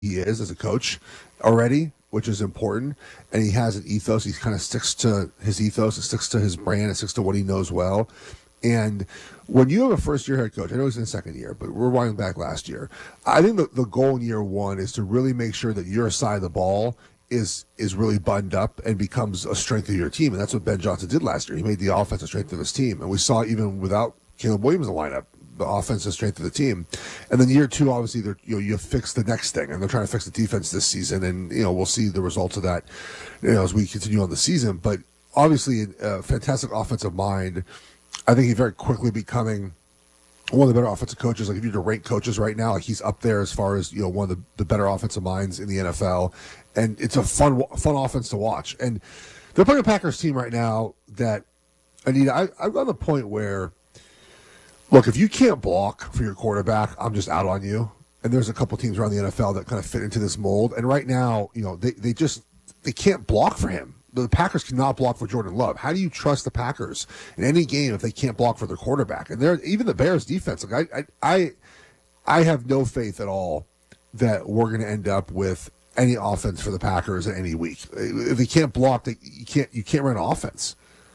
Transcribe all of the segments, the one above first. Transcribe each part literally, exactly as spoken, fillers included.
he is as a coach already, which is important. And he has an ethos. He kind of sticks to his ethos. It sticks to his brand. It sticks to what he knows well. And when you have a first-year head coach, I know he's in the second year, but we're winding back last year. I think the, the goal in year one is to really make sure that your side of the ball is is really buttoned up and becomes a strength of your team. And that's what Ben Johnson did last year. He made the offensive strength of his team. And we saw even without Caleb Williams in the lineup, the offensive strength of the team. And then year two, obviously, they're, you know, you fix the next thing, and they're trying to fix the defense this season. And, you know, we'll see the results of that, you know, as we continue on the season. But obviously, a fantastic offensive mind. I think he's very quickly becoming one of the better offensive coaches. Like, if you were to rank coaches right now, like, he's up there as far as, you know, one of the, the better offensive minds in the N F L. And it's a fun, fun offense to watch. And they're playing a Packers team right now that, Anita, I, I'm on the point where, look, if you can't block for your quarterback, I'm just out on you. And there's a couple teams around the N F L that kind of fit into this mold. And right now, you know, they, they just they can't block for him. The Packers cannot block for Jordan Love. How do you trust the Packers in any game if they can't block for their quarterback? And they're even the Bears defense. Like I I I, I have no faith at all that we're going to end up with any offense for the Packers in any week. If they can't block, they, you can't you can't run offense.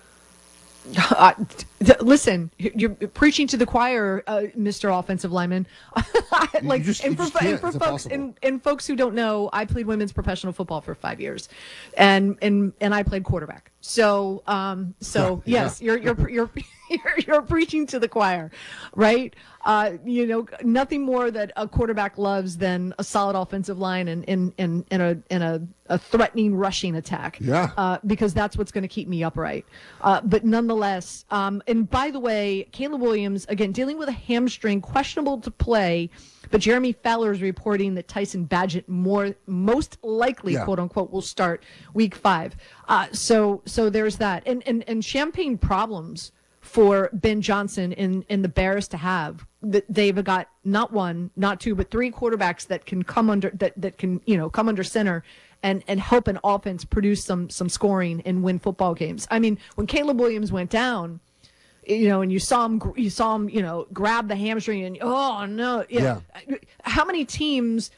Uh, th- listen, you're preaching to the choir, uh, Mister Offensive Lineman. like, just, and for, and for folks, and, and folks who don't know, I played women's professional football for five years, and and and I played quarterback. So, um, so yeah. yes, you're you're you're you're you're preaching to the choir, right? Uh, you know, nothing more that a quarterback loves than a solid offensive line and in in in a in a, a threatening rushing attack. Yeah. Uh, because that's what's going to keep me upright. Uh, but nonetheless, um, and by the way, Caleb Williams again dealing with a hamstring, questionable to play. But Jeremy Fowler is reporting that Tyson Badgett more most likely, yeah. quote unquote, will start week five. Uh, so so there's that. And and and champagne problems for Ben Johnson and, and the Bears to have. They've got not one, not two, but three quarterbacks that can come under that, that can, you know, come under center and, and help an offense produce some some scoring and win football games. I mean, when Caleb Williams went down, you know, and you saw him, you saw him, you know, grab the hamstring and oh no, yeah. yeah. How many teams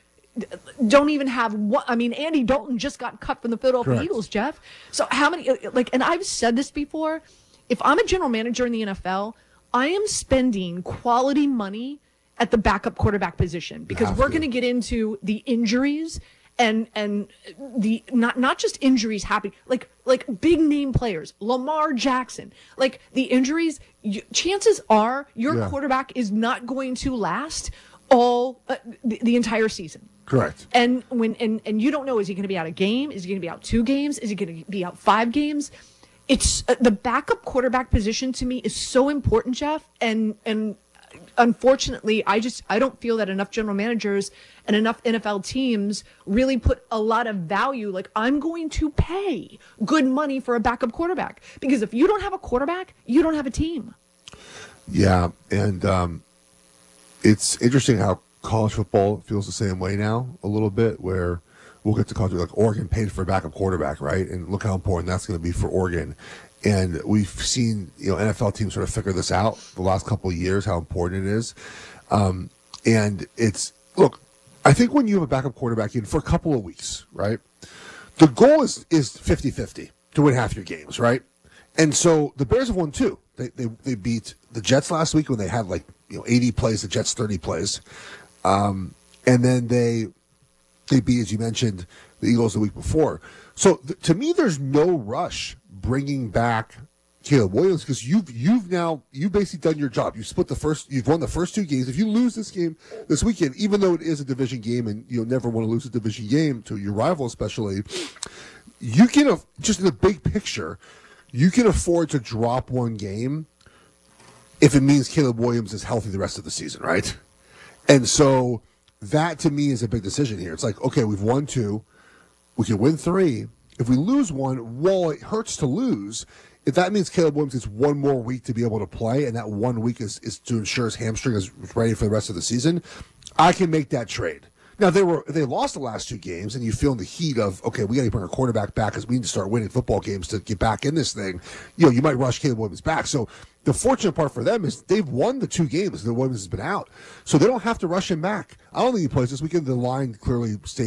don't even have what? I mean, Andy Dalton just got cut from the Philadelphia Eagles, Jeff. So how many? Like, and I've said this before. If I'm a general manager in the N F L, I am spending quality money at the backup quarterback position because we're going to get into the injuries and and the not not just injuries happening, like like big name players, Lamar Jackson. Like the injuries, you, chances are your yeah. quarterback is not going to last all uh, the, the entire season. Correct. And when and and you don't know, is he going to be out a game? Is he going to be out two games? Is he going to be out five games? It's uh, the backup quarterback position to me is so important, Jeff. And and unfortunately, I just I don't feel that enough general managers and enough N F L teams really put a lot of value. Like, I'm going to pay good money for a backup quarterback because if you don't have a quarterback, you don't have a team. Yeah, and um, it's interesting how college football feels the same way now a little bit, where we'll get to college, like Oregon paid for a backup quarterback, right? And look how important that's going to be for Oregon. And we've seen, you know, N F L teams sort of figure this out the last couple of years, how important it is. Um, and it's, look, I think when you have a backup quarterback in for a couple of weeks, right, the goal is is fifty-fifty to win half your games, right? And so the Bears have won two. They they they beat the Jets last week when they had like, you know, eighty plays, the Jets thirty plays. Um, and then they they beat, as you mentioned, the Eagles the week before. So th- to me, there's no rush bringing back Caleb Williams because you've you've now you basically done your job. You split the first, you've won the first two games. If you lose this game this weekend, even though it is a division game and you'll never want to lose a division game to your rival, especially, you can uh, just in the big picture, you can afford to drop one game if it means Caleb Williams is healthy the rest of the season, right? And so that to me is a big decision here. It's like, okay, we've won two, we can win three. If we lose one, while it hurts to lose, if that means Caleb Williams gets one more week to be able to play, and that one week is, is to ensure his hamstring is ready for the rest of the season, I can make that trade. Now they were they lost the last two games, and you feel in the heat of okay, we got to bring our quarterback back because we need to start winning football games to get back in this thing. You know, you might rush Caleb Williams back. So the fortunate part for them is they've won the two games that Williams has been out, so they don't have to rush him back. I don't think he plays this weekend. The line clearly stays